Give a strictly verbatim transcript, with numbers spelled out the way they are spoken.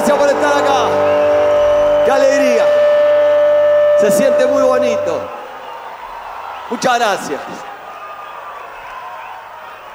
gracias por estar acá. Qué alegría. Se siente muy bonito. Muchas gracias.